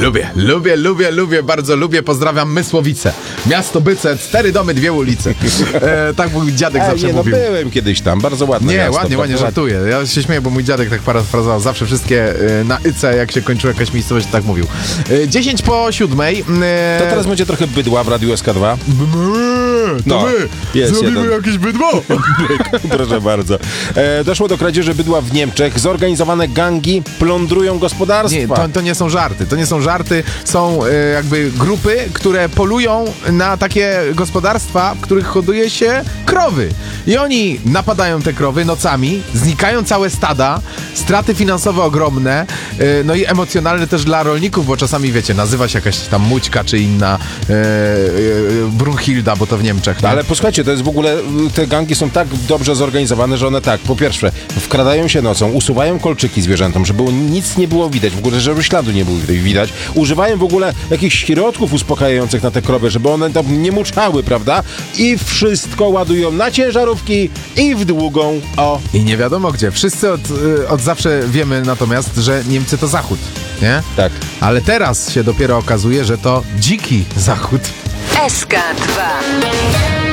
Bardzo lubię. Pozdrawiam Mysłowice. Miasto Byce, 4 domy, 2 ulice. Tak mój dziadek zawsze mówił. Byłem kiedyś tam, bardzo ładne Nie, miasto. ładnie, żartuję. Ja się śmieję, bo mój dziadek tak parafrazował. Zawsze wszystkie na Ice, jak się kończyła jakaś miejscowość, tak mówił. 10:07. To teraz będzie trochę bydła w Radiu SK2. To my zrobimy jakieś bydło. Proszę bardzo. Doszło do kradzieży bydła w Niemczech. Zorganizowane gangi plądrują gospodarstwa. Nie, to nie są żarty. To nie są żarty. Są jakby grupy, które polują na takie gospodarstwa, w których hoduje się krowy. I oni napadają te krowy nocami, znikają całe stada, straty finansowe ogromne, no i emocjonalne też dla rolników, bo czasami, wiecie, nazywa się jakaś tam Mućka czy inna Brunhilda, bo to w Niemczech. Nie? Ale posłuchajcie, to jest w ogóle, te gangi są tak dobrze zorganizowane, że one tak, po pierwsze, wkradają się nocą, usuwają kolczyki zwierzętom, żeby nic nie było widać, w ogóle, żeby śladu nie było widać. Używają w ogóle jakichś środków uspokajających na te krowy, żeby one tam nie muczały, prawda? I wszystko ładują na ciężarówki i w długą, I nie wiadomo gdzie. Wszyscy od zawsze wiemy natomiast, że Niemcy to Zachód, nie? Tak. Ale teraz się dopiero okazuje, że to dziki Zachód. SK2